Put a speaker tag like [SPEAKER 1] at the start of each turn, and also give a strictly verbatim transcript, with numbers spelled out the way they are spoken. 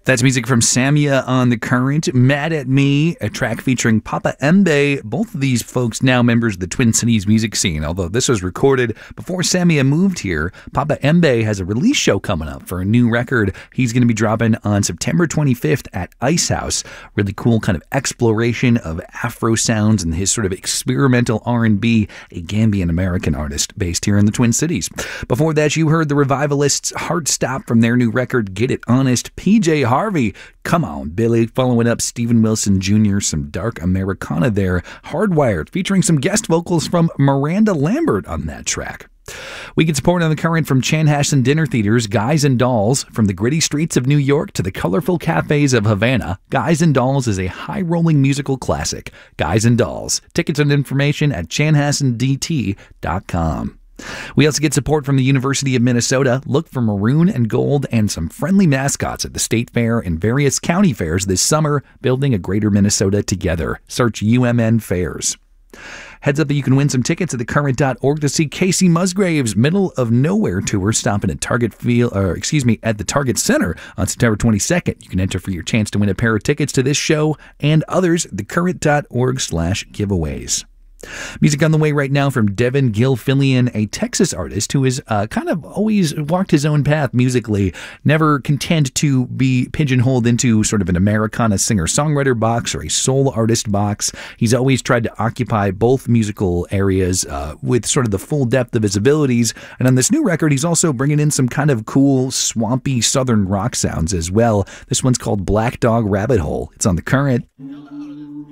[SPEAKER 1] That's music from Samia on The Current, Mad at Me, a track featuring Papa Mbe. Both of these folks now members of the Twin Cities music scene. Although this was recorded before Samia moved here, Papa Mbe has a release show coming up for a new record he's going to be dropping on September twenty-fifth at Ice House. Really cool kind of exploration of Afro sounds and his sort of experimental R and B, a Gambian-American artist based here in the Twin Cities. Before that, you heard the Revivalists' Heart Stop from their new record, Get It Honest. P J Harvey, Come On Billy, following up Steven Wilson Junior, some dark Americana there. Hardwired, featuring some guest vocals from Miranda Lambert on that track. We get support on The Current from Chanhassen Dinner Theaters, Guys and Dolls. From the gritty streets of New York to the colorful cafes of Havana, Guys and Dolls is a high-rolling musical classic. Guys and Dolls. Tickets and information at chanhassen d t dot com. We also get support from the University of Minnesota. Look for maroon and gold and some friendly mascots at the State Fair and various county fairs this summer, building a greater Minnesota together. Search U M N Fairs. Heads up that you can win some tickets at the current dot org to see Casey Musgrave's Middle of Nowhere tour stopping at Target Field, or excuse me, at the Target Center on September twenty-second. You can enter for your chance to win a pair of tickets to this show and others at the current dot org slash giveaways. Music on the way right now from Devin Gilfillian, a Texas artist who has uh, kind of always walked his own path musically, never content to be pigeonholed into sort of an Americana singer-songwriter box or a soul artist box. He's always tried to occupy both musical areas uh, with sort of the full depth of his abilities. And on this new record, he's also bringing in some kind of cool, swampy southern rock sounds as well. This one's called Black Dog Rabbit Hole. It's on The Current.